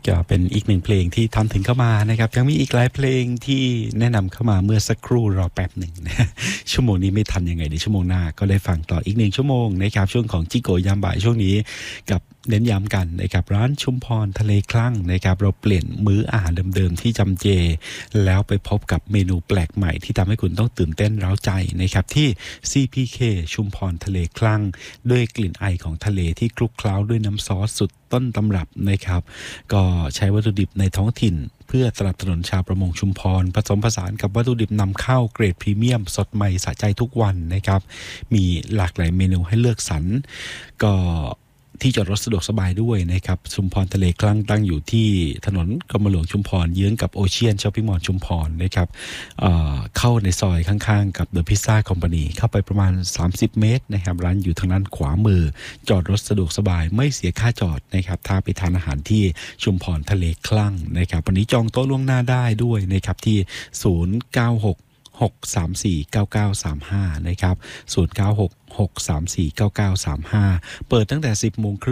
ก็เป็นอีกหนึ่งเพลงที่ทำถึงเข้ามานะครับยังมีอีกหลายเพลงที่แนะนำเข้ามาเมื่อสักครู่รอแป๊บหนึ่งนะชั่วโมงนี้ไม่ทันยังไงเดี๋ยวชั่วโมงหน้าก็ได้ฟังต่ออีก1 ชั่วโมงนะครับช่วงของจิโกยามบ่ายช่วงนี้กับเน้นย้ำกันนะครับร้านชุมพรทะเลคลั่งนะครับเราเปลี่ยนมื้ออาหารเดิมๆที่จำเจแล้วไปพบกับเมนูแปลกใหม่ที่ทำให้คุณต้องตื่นเต้นเร้าใจนะครับที่ CPK ชุมพรทะเลคลั่งด้วยกลิ่นไอของทะเลที่คลุกเคล้าด้วยน้ำซอสสุดต้นตำรับนะครับก็ใช้วัตถุดิบในท้องถิ่นเพื่อสนับสนุนชาวประมงชุมพรผสมผสานกับวัตถุดิบนำเข้าเกรดพรีเมียมสดใหม่สะใจทุกวันนะครับมีหลากหลายเมนูให้เลือกสรรก็ที่จอดรถสะดวกสบายด้วยนะครับชุมพรทะเลคลั่งตั้งอยู่ที่ถนนกรมหลวงชุมพรเยื้องกับโอเชียนช้อปปิ้งมอลล์ชุมพรนะครับเข้าในซอยข้างๆกับเดอะพิซซ่าคอมพานีเข้าไปประมาณ30 เมตรนะครับร้านอยู่ทางด้านขวามือจอดรถสะดวกสบายไม่เสียค่าจอดนะครับถ้าไปทานอาหารที่ชุมพรทะเลคลั่งนะครับวันนี้จองโต๊ะล่วงหน้าได้ด้วยนะครับที่096 634 9935นะครับ096 634 9935เปิดตั้งแต่ 10 โมงครึ่ง